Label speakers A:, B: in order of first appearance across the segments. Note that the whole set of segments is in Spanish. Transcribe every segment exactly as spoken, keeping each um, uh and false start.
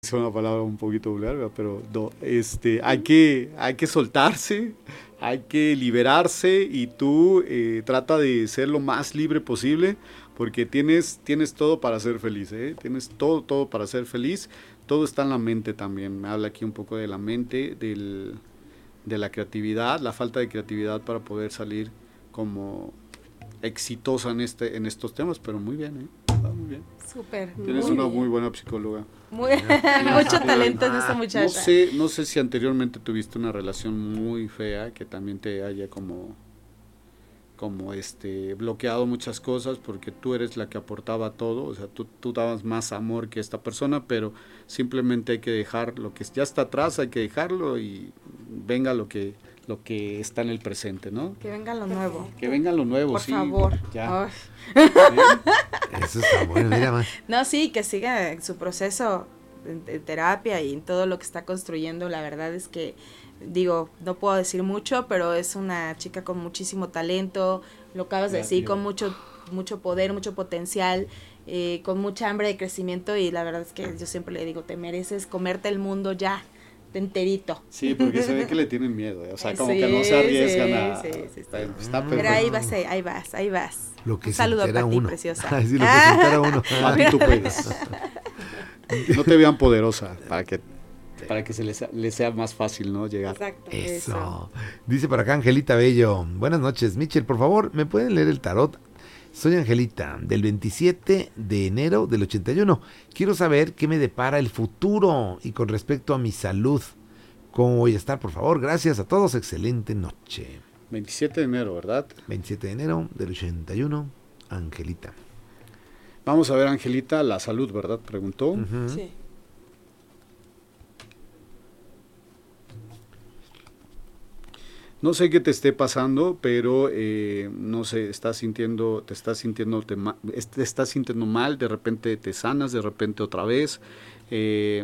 A: es una palabra un poquito vulgar, ¿verdad? Pero no, este, hay que, hay que soltarse, hay que liberarse y tú eh, trata de ser lo más libre posible porque tienes, tienes todo para ser feliz, ¿eh? Tienes todo, todo para ser feliz, todo está en la mente también, me habla aquí un poco de la mente, del, de la creatividad, la falta de creatividad para poder salir como exitosa en, este, en estos temas, pero muy bien, ¿eh? Está muy bien.
B: Súper.
A: Tienes
B: muy
A: una
B: bien.
A: muy buena psicóloga.
B: Muy, mucho talento en esta muchacha.
A: No sé, no sé si anteriormente tuviste una relación muy fea que también te haya como, como este bloqueado muchas cosas porque tú eres la que aportaba todo, o sea, tú, tú dabas más amor que esta persona, pero simplemente hay que dejar lo que ya está atrás, hay que dejarlo y venga lo que lo que está en el presente, ¿no?
B: Que venga lo nuevo.
A: Que venga lo nuevo,
B: Por
A: sí.
B: favor.
A: Ya.
B: Ay.
C: Eso está bueno, mira más.
B: No, sí, que siga su proceso en, en terapia y en todo lo que está construyendo. La verdad es que, digo, no puedo decir mucho, pero es una chica con muchísimo talento, lo acabas de decir, con mucho, mucho poder, mucho potencial, eh, con mucha hambre de crecimiento y la verdad es que yo siempre le digo, te mereces comerte el mundo ya. Enterito.
A: Sí, porque se ve que le tienen miedo, ¿eh? O sea, como
B: sí,
A: que no se arriesgan
B: sí,
A: a...
B: Sí, sí, sí.
A: Está
B: Pero ahí vas, ahí vas, ahí vas.
C: Lo que
B: Un saludo
C: para
B: ti,
C: uno.
B: preciosa.
C: Ay, sí, lo que se entera uno.
A: A ti tú puedes. No te vean poderosa, para que para que se les, les sea más fácil, ¿no? Llegar.
B: Exacto.
C: Eso.
B: Eso.
C: Dice por acá Angelita Bello. Buenas noches, Michel, por favor, ¿me pueden leer el tarot? Soy Angelita, del veintisiete de enero del ochenta y uno. Quiero saber qué me depara el futuro y con respecto a mi salud. ¿Cómo voy a estar, por favor? Gracias a todos, excelente noche.
A: veintisiete de enero, ¿verdad?
C: veintisiete de enero del ochenta y uno, Angelita.
A: Vamos a ver, Angelita, la salud, ¿verdad? Preguntó.
C: Uh-huh.
B: Sí.
A: No sé qué te esté pasando, pero eh, no sé, estás sintiendo, te estás sintiendo, te, te estás sintiendo mal, de repente te sanas, de repente otra vez. Eh,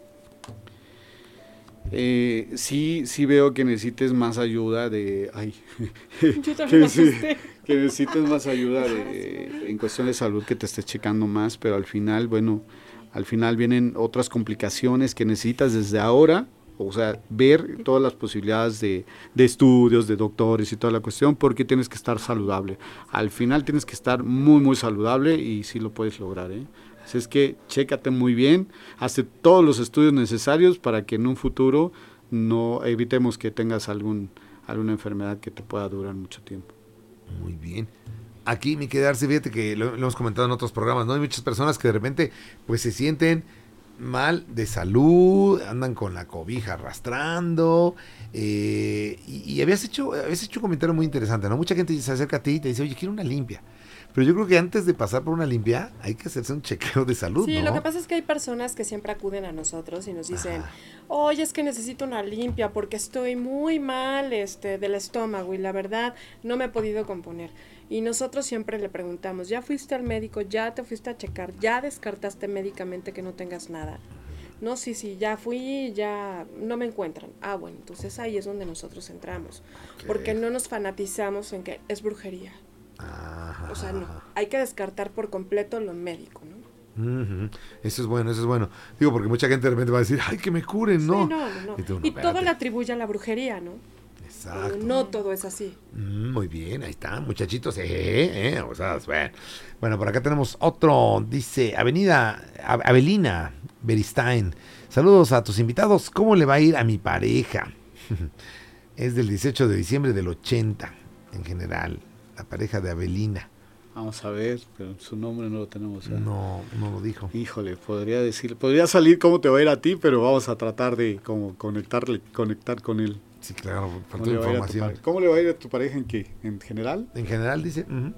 A: Eh, sí, sí veo que necesites más ayuda de, ay,
B: Yo también
A: que, que necesites más ayuda de, en cuestión de salud, que te estés checando más, pero al final, bueno, al final vienen otras complicaciones que necesitas desde ahora, o sea, ver todas las posibilidades de, de estudios, de doctores y toda la cuestión, porque tienes que estar saludable. Al final tienes que estar muy, muy saludable y sí lo puedes lograr, ¿eh? Así es que chécate muy bien, hazte todos los estudios necesarios para que en un futuro no evitemos que tengas algún, alguna enfermedad que te pueda durar mucho tiempo.
C: Muy bien. Aquí me quedarse, fíjate que lo, lo hemos comentado en otros programas, ¿no? Hay muchas personas que de repente pues se sienten mal de salud, andan con la cobija arrastrando, eh, y, y habías hecho, habías hecho un comentario muy interesante, ¿no? Mucha gente se acerca a ti y te dice, oye, quiero una limpia. Pero yo creo que antes de pasar por una limpia hay que hacerse un chequeo de salud,
D: sí,
C: ¿no?
D: lo que pasa es que hay personas que siempre acuden a nosotros y nos dicen, Ajá. oye, es que necesito una limpia porque estoy muy mal este, del estómago y la verdad no me he podido componer. Y nosotros siempre le preguntamos, ¿ya fuiste al médico? ¿Ya te fuiste a checar? ¿Ya descartaste médicamente que no tengas nada? No, sí, sí, ya fui, ya no me encuentran. Ah, bueno, entonces ahí es donde nosotros entramos. Okay. Porque no nos fanatizamos en que es brujería.
C: Ajá.
D: O sea, no, hay que descartar por completo lo médico, ¿no?
C: Uh-huh. Eso es bueno, eso es bueno. Digo, porque mucha gente de repente va a decir, ay, que me curen, ¿no?
D: Sí, no, no, no.
C: Y, tú, no,
D: y todo le atribuye a la brujería, ¿no?
C: Exacto.
D: Pero no todo es así.
C: Mm, muy bien, ahí está, muchachitos. Eh, eh, o sea, bueno. bueno, por acá tenemos otro, dice, Avenida Avelina Beristain. Saludos a tus invitados. ¿Cómo le va a ir a mi pareja? Es del dieciocho de diciembre del ochenta, en general. La pareja de Avelina.
A: Vamos a ver, pero su nombre no lo tenemos. ¿eh?
C: No, no lo dijo.
A: Híjole, podría decir, podría salir cómo te va a ir a ti, pero vamos a tratar de como conectarle, conectar con él.
C: Sí, claro, por
A: tu información. ¿Cómo le va a ir a tu pareja en qué? ¿En general?
C: En general, dice. Uh-huh.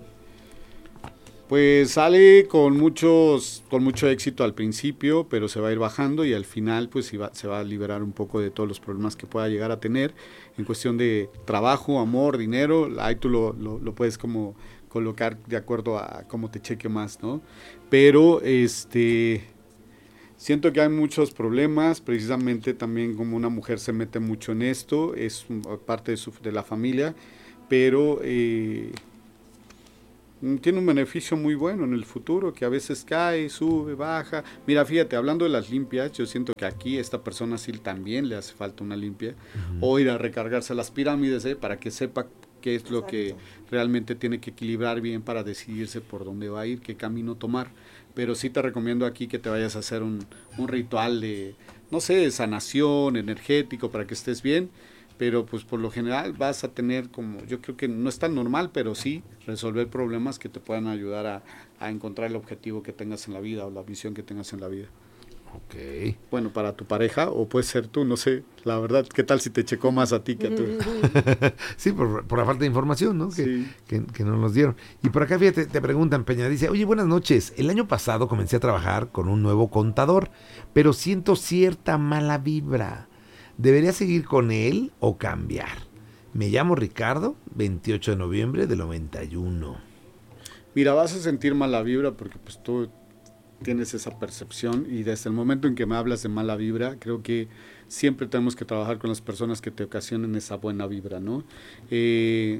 A: Pues sale con muchos, con mucho éxito al principio, pero se va a ir bajando y al final pues se va, se va a liberar un poco de todos los problemas que pueda llegar a tener en cuestión de trabajo, amor, dinero. Ahí tú lo, lo, lo puedes como colocar de acuerdo a cómo te cheque más, ¿no? Pero este siento que hay muchos problemas, precisamente también como una mujer se mete mucho en esto, es parte de, su, de la familia, pero eh, Tiene un beneficio muy bueno en el futuro, que a veces cae, sube, baja. Mira, fíjate, hablando de las limpias, yo siento que aquí esta persona sí también le hace falta una limpia, uh-huh. o ir a recargarse a las pirámides, ¿eh? Para que sepa qué es Exacto. lo que realmente tiene que equilibrar bien para decidirse por dónde va a ir, qué camino tomar. Pero sí te recomiendo aquí que te vayas a hacer un, un ritual de, no sé, de sanación, energético, para que estés bien. Pero pues por lo general vas a tener como, yo creo que no es tan normal, pero sí resolver problemas que te puedan ayudar a, a encontrar el objetivo que tengas en la vida o la visión que tengas en la vida.
C: Ok.
A: Bueno, para tu pareja o puede ser tú, no sé, la verdad, ¿qué tal si te checó más a ti que a tú?
C: Sí, por, por la falta de información, ¿no? Que,
A: sí.
C: que, que no nos dieron. Y por acá, fíjate, te preguntan, Peña, dice, oye, buenas noches, el año pasado comencé a trabajar con un nuevo contador, pero siento cierta mala vibra. ¿Debería seguir con él o cambiar? Me llamo Ricardo, veintiocho de noviembre del noventa y uno.
A: Mira, vas a sentir mala vibra porque pues tú tienes esa percepción y desde el momento en que me hablas de mala vibra, creo que siempre tenemos que trabajar con las personas que te ocasionen esa buena vibra, ¿no? Eh,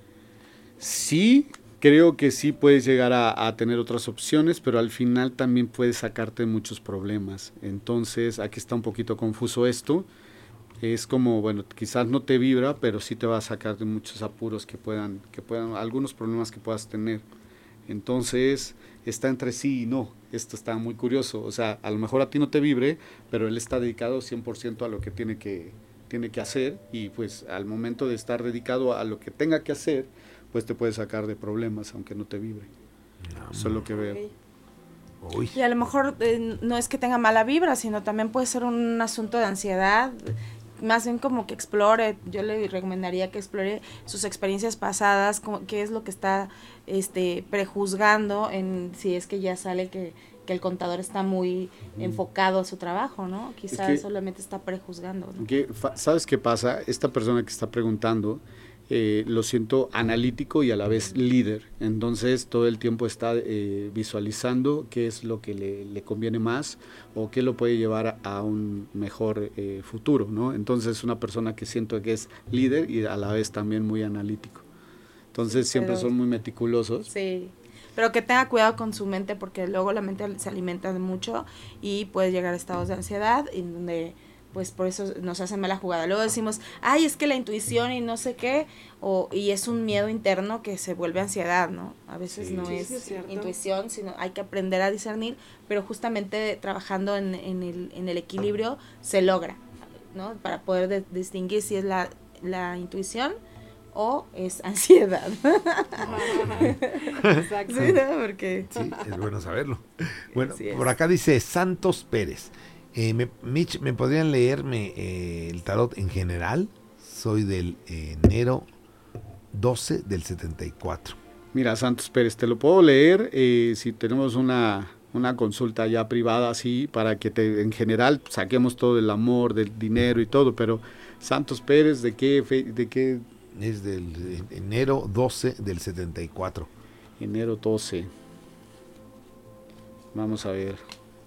A: sí, creo que sí puedes llegar a, a tener otras opciones, pero al final también puedes sacarte muchos problemas. Entonces, aquí está un poquito confuso esto. Es como, bueno, quizás no te vibra, pero sí te va a sacar de muchos apuros que puedan, que puedan, algunos problemas que puedas tener. Entonces, está entre sí y no. Esto está muy curioso. O sea, a lo mejor a ti no te vibre, pero él está dedicado cien por ciento a lo que tiene que, tiene que hacer y pues al momento de estar dedicado a lo que tenga que hacer, pues te puede sacar de problemas, aunque no te vibre. No, Eso es lo que veo.
B: Uy. Y a lo mejor eh, no es que tenga mala vibra, sino también puede ser un asunto de ansiedad. Más bien como que explore, yo le recomendaría que explore sus experiencias pasadas, como, qué es lo que está este prejuzgando en si es que ya sale que, que el contador está muy mm. enfocado a su trabajo, ¿no? Quizás es que, solamente está prejuzgando, ¿no?
A: Que, ¿Sabes qué pasa? Esta persona que está preguntando, eh, lo siento analítico y a la vez líder, entonces todo el tiempo está eh, visualizando qué es lo que le, le conviene más o qué lo puede llevar a, a un mejor eh, futuro, ¿no? Entonces es una persona que siento que es líder y a la vez también muy analítico, entonces sí, siempre pero, son muy meticulosos.
B: Sí, pero que tenga cuidado con su mente porque luego la mente se alimenta de mucho y puede llegar a estados de ansiedad en donde pues por eso nos hace mala jugada. Luego decimos, ay, es que la intuición y no sé qué, o y es un miedo interno que se vuelve ansiedad, ¿no? A veces sí, no sí, es, sí, es intuición, sino hay que aprender a discernir, pero justamente trabajando en, en, el, en el equilibrio se logra, ¿no? Para poder de, distinguir si es la, la intuición o es ansiedad.
C: Exacto. Sí, ¿no? Porque... sí, es bueno saberlo. Bueno, por acá dice Santos Pérez. Eh, me, Mitch, ¿me podrían leerme eh, el tarot en general? Soy del eh, enero doce del setenta y cuatro.
A: Mira, Santos Pérez, te lo puedo leer eh, si tenemos una, una consulta ya privada, así, para que te, en general saquemos todo el amor, del dinero y todo, pero Santos Pérez, ¿de qué? Fe, de qué?
C: Es del de enero doce del setenta y cuatro.
A: Enero doce. Vamos a ver.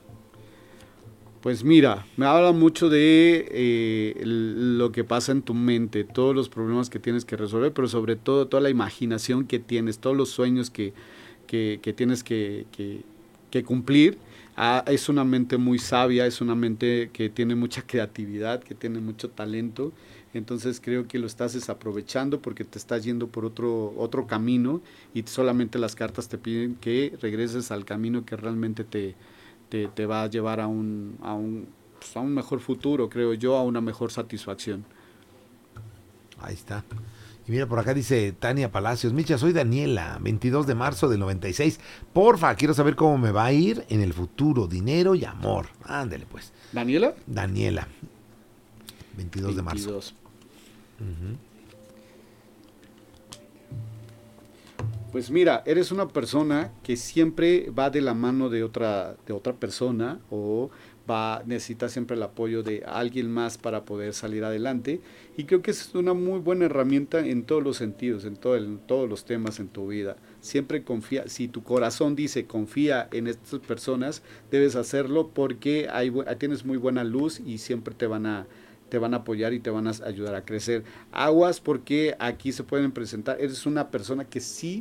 A: Pues mira, me habla mucho de eh, lo que pasa en tu mente, todos los problemas que tienes que resolver, pero sobre todo toda la imaginación que tienes, todos los sueños que, que, que tienes que, que, que cumplir. Ah, es una mente muy sabia, es una mente que tiene mucha creatividad, que tiene mucho talento, entonces creo que lo estás desaprovechando porque te estás yendo por otro, otro camino y solamente las cartas te piden que regreses al camino que realmente te... Te, te va a llevar a un, a, un, pues a un mejor futuro, creo yo, a una mejor satisfacción.
C: Ahí está. Y mira, por acá dice Tania Palacios, Micha, soy Daniela, veintidós de marzo del noventa y seis. Porfa, quiero saber cómo me va a ir en el futuro, dinero y amor. Ándale, pues.
A: ¿Daniela?
C: Daniela, veintidós de marzo.
A: Uh-huh. Pues mira, eres una persona que siempre va de la mano de otra, de otra persona o va, necesita siempre el apoyo de alguien más para poder salir adelante y creo que es una muy buena herramienta en todos los sentidos, en, todo el, en todos los temas en tu vida. Siempre confía, si tu corazón dice confía en estas personas, debes hacerlo porque hay, tienes muy buena luz y siempre te van a te van a apoyar y te van a ayudar a crecer. Aguas porque aquí se pueden presentar, eres una persona que sí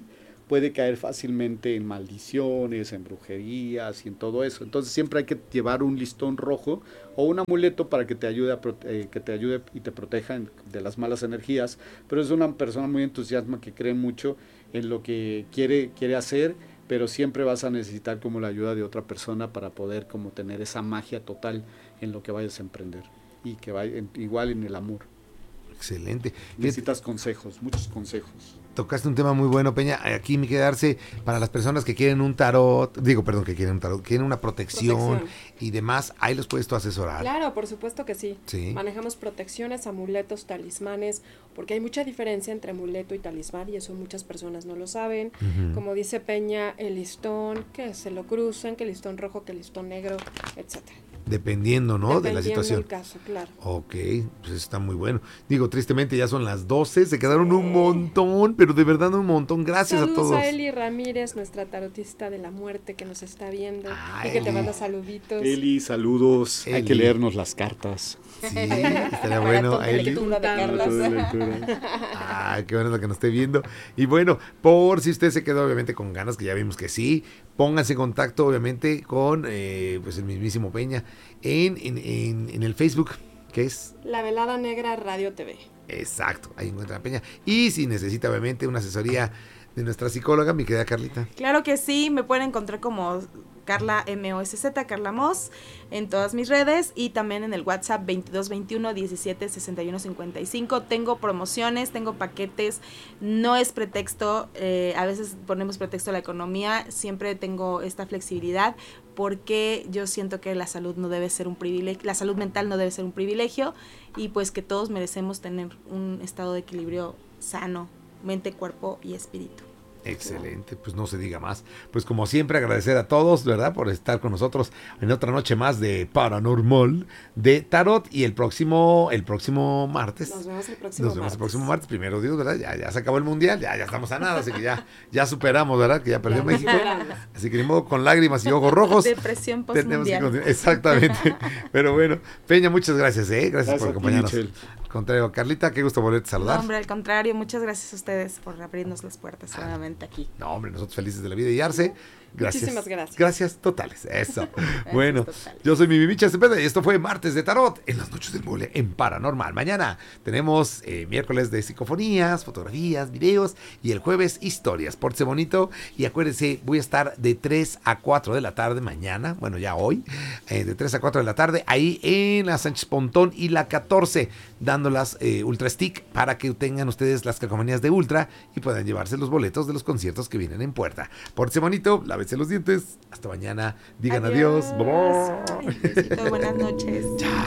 A: puede caer fácilmente en maldiciones, en brujerías y en todo eso. Entonces siempre hay que llevar un listón rojo o un amuleto para que te ayude, a prote- eh, que te ayude y te proteja en- de las malas energías. Pero es una persona muy entusiasma que cree mucho en lo que quiere, quiere hacer, pero siempre vas a necesitar como la ayuda de otra persona para poder como tener esa magia total en lo que vayas a emprender. Y que vaya en- igual en el amor.
C: Excelente.
A: Necesitas consejos, muchos consejos.
C: Tocaste un tema muy bueno, Peña. Aquí me quedarse para las personas que quieren un tarot, digo, perdón, que quieren un tarot, quieren una protección,
D: Protección.
C: y demás, ahí los puedes tú asesorar.
D: Claro, por supuesto que sí.
C: Sí.
D: Manejamos protecciones, amuletos, talismanes, porque hay mucha diferencia entre amuleto y talismán y eso muchas personas no lo saben.
C: Ujú.
D: Como dice Peña, el listón, que se lo crucen, que el listón rojo, que el listón negro, etcétera.
C: Dependiendo, ¿no? De la
D: Dependiendo
C: situación.
D: del caso, claro.
C: Ok, pues está muy bueno. Digo, tristemente ya son las doce, se quedaron un montón, pero de verdad un montón. Gracias
D: Saludos
C: a todos.
D: a Eli Ramírez, nuestra tarotista de la muerte que nos está viendo
C: Ah,
D: y que te
C: Eli.
D: manda saluditos.
A: Eli, saludos. Hay que
C: Eli.
A: leernos las cartas.
C: Sí, estaría bueno.
B: Maratón de
C: Eli.
B: lectura de Carlas.
A: Todo de lectura.
C: Ah, qué bueno lo que nos esté viendo. Y bueno, por si usted se quedó obviamente con ganas, que ya vimos que sí, pónganse en contacto obviamente con eh, pues el mismísimo Peña en, en, en, en el Facebook, que es...
D: La Velada Negra Radio T V.
C: Exacto, ahí encuentra a Peña. Y si necesita obviamente una asesoría de nuestra psicóloga, mi querida Carlita.
B: Claro que sí, me pueden encontrar como Carla M O S Z, Carla Moss, en todas mis redes y también en el WhatsApp veintidós veintiuno diecisiete sesenta y uno cincuenta y cinco. Tengo promociones, tengo paquetes, no es pretexto, eh, a veces ponemos pretexto a la economía, siempre tengo esta flexibilidad porque yo siento que la salud no debe ser un privilegio, la salud mental no debe ser un privilegio y pues que todos merecemos tener un estado de equilibrio sano, mente, cuerpo y espíritu.
C: Excelente, pues no se diga más. Pues como siempre agradecer a todos, ¿verdad? Por estar con nosotros en otra noche más de Paranormal de Tarot y el próximo el próximo martes.
D: Nos vemos el próximo
C: Nos vemos
D: martes.
C: el próximo martes, primero Dios, ¿verdad? Ya, ya se acabó el mundial, ya, ya estamos a nada, así que ya, ya superamos, ¿verdad? Que ya perdió
D: Ya
C: México.
D: superamos.
C: Así que ni modo con lágrimas y ojos rojos.
B: Depresión
C: Tenemos que
B: postmundial.
C: continuar. Exactamente. Pero bueno, Peña, muchas gracias, ¿eh? Gracias,
A: Gracias
C: por
A: a ti,
C: acompañarnos.
A: Michelle.
C: Al contrario, Carlita, qué gusto volverte a saludar.
B: No, hombre, al contrario, muchas gracias a ustedes por abrirnos las puertas nuevamente aquí.
C: No, hombre, nosotros felices de la vida y Arce. Gracias.
D: Muchísimas gracias.
C: Gracias totales. Eso. Bueno,
B: totales.
C: yo soy Mimi Micha Cepeda y esto fue Martes de Tarot en las noches del mole en Paranormal. Mañana tenemos eh, miércoles de psicofonías, fotografías, videos y el jueves historias. Pórtese bonito y acuérdense, voy a estar de tres a cuatro de la tarde mañana, bueno ya hoy, eh, de tres a cuatro de la tarde ahí en la Sánchez Pontón y la catorce, dando las eh, Ultra Stick para que tengan ustedes las calcomanías de Ultra y puedan llevarse los boletos de los conciertos que vienen en puerta. Pórtese bonito, lávese los dientes. Hasta mañana. Digan adiós. Bye.
B: Ay, besito, buenas noches.
C: Chao.